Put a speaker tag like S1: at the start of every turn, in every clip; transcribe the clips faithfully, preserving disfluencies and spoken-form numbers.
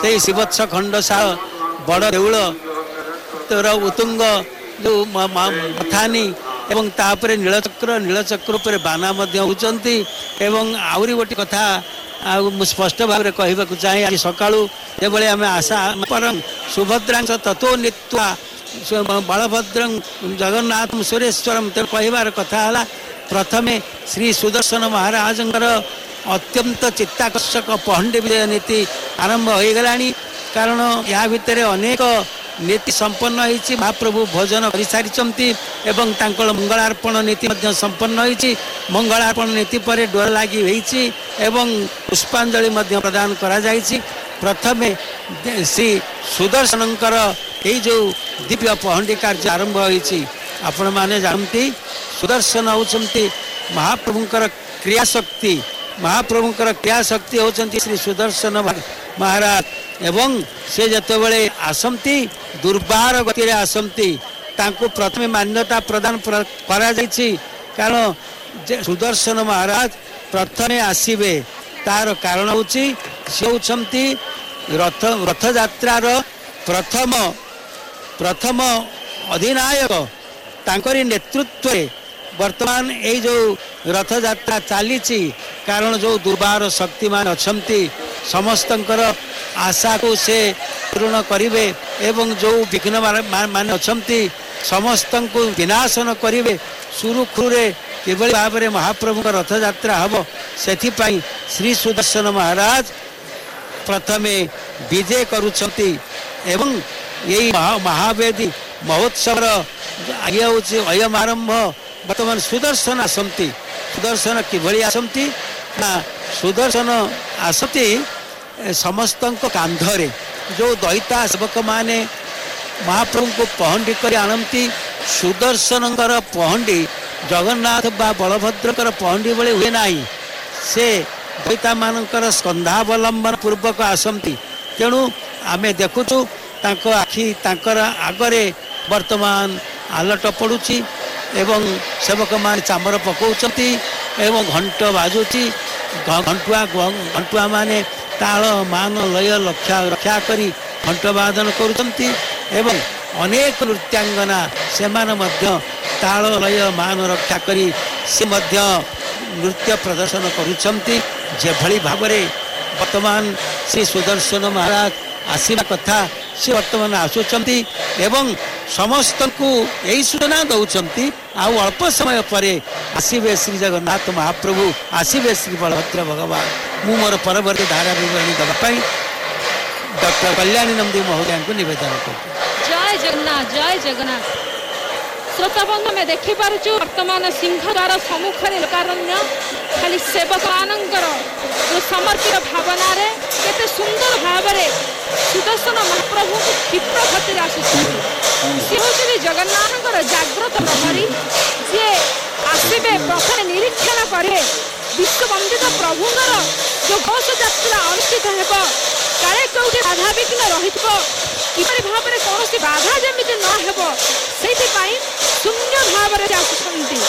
S1: शिवत्स खंडसा बड़ देउल तोर उतुंग जो मथानी एवं तापर नीलचक्र नीलचक्र उपर बाना होती एवं आउरी गोटे कथा स्पष्ट भाव में कहवाक चाहे आज सका जो आम आशा परम सुभद्रा तत्व नीत्वा बलभद्र जगन्नाथ सुरेश्वरम तो कहबार कथा है प्रथमे श्री सुदर्शन महाराज अत्यंत चित्ताकर्षक पहंडी विजय नीति आरंभ हो गला कारण या भितर अनेक नीति संपन्न होती महाप्रभु भोजन कर सारी एवं मंगलार्पण नीति संपन्न होती मंगलार्पण नीति पर डोर लगी होती एवं पुष्पांजलि प्रदान करा जायछि। प्रथमे श्री सुदर्शनकर यही जो दिव्य पहंडी कार्य आरंभ होती आपण मैंने जानती सुदर्शन होती महाप्रभुंकर क्रियाशक्ति महाप्रभुंकर क्रियाशक्ति होती श्री सुदर्शन महाराज एवं से जतबले आसंती दुर्बार गति आसंती तांको प्रथमे मान्यता प्रदान करा जायछि कारण सुदर्शन महाराज प्रथमे आसीबे तार कारण होची से होचंती रथ रथ यात्रार प्रथम प्रथम अधिनायक तांकरी नेतृत्व वर्तमान यही जो रथ यात्रा चली कारण जो दुर्बार शक्तिमान अच्छी समस्तंकर आशा को से पूर्ण करिवे एवं जो विघ्न मान अच्छी समस्त को विनाशन करिवे सुरुखुरे किभली भाव में महाप्रभु का रथ यात्रा हम से श्री सुदर्शन महाराज प्रथमे विजय करुछंती एवं यही महा महावेदी महोत्सव ये हूँ अयम आरंभ वर्तमान सुदर्शन आसंती सुदर्शन किभली आसंती ना सुदर्शन आसती समस्त कांधरे जो दैता सेवक माने महाप्रभु को पहंडी कर आनती सुदर्शन पहंडी जगन्नाथ बा बलभद्र पहंडी बड़े हुए ना से दैता मानकर स्कंधावलंबन पूर्वक आसंती तेणु आमे देखुचु तांको आखि तांकर आगरे वर्तमान आलट पड़ुची एवं सेवक मान चामर पकाउछंती एवं घंट बाजुची घंटुआ घंटुआ माने ताल मान लय लक्षा रक्षा करी घंट वादन करुछंती एवं अनेक नृत्यांगना से ताल लय मान रक्षा करी से मध्य नृत्य प्रदर्शन करुछंती जेभली भावरे वर्तमान श्री सुदर्शन महाराज आसीबा कथा से वर्तमान आसुचंती एवं समस्त को यही सूचना दौरान आउ अल्प समय पर आसवे श्री जगन्नाथ महाप्रभु आसवे श्री बलभद्र भगवान मु मोर परवर्ती धारा विवरणी देवाई डॉक्टर कल्याणी नंदी महोदय को निवेदन कर
S2: जय जगन्नाथ जय जगन्नाथ। श्रोता बंधु में देखी पार्छु वर्तमान सिंहद्वार सम्मुखें लोकारण्य खाली सेवक मानकर जो समर्पित भावना रे केते सुंदर भाव में सुदर्शन महाप्रभु को क्षिप्र गति आसुच्च जगन्नाथ जाग्रत प्रहरी सी आसवे प्रथम निरीक्षण करे विश्ववंदित प्रभुंर जो घोष यात्रा अनुष्ठित हो काले कौटी बाधा विघ्न रही किपरि भाव में कौन बाधा जमी न से शून्य भाव में आसुंट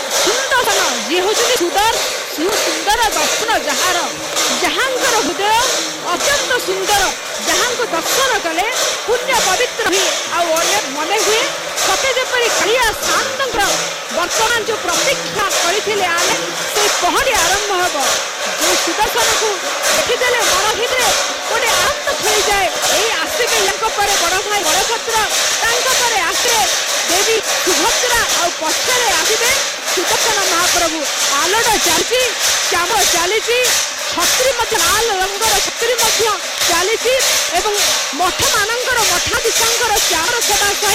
S2: सुंदर जी हूँ सुदर सुंदर दर्शन जार जहाँकर हृदय अत्यंत सुंदर जहाँ को दर्शन कले पुण्य पवित्र हुए मन हुए सते जपरी कालिया शांत वर्तमान जो प्रतीक्षा करते आने से पहरी आरंभ हम जो सुदर्शन को देखीदे मन भितर गोटे आनंद खेली जाए यही आसवे पर बड़ भाई बलभद्र पर आसे देवी सुभद्रा आ पछरे आसवे सुदर्शन महाप्रभु आलोट चलती चाम चली छत्री लाल रंगर छत्री चली मठ मानकर मठाधीशंकर चामर सेवा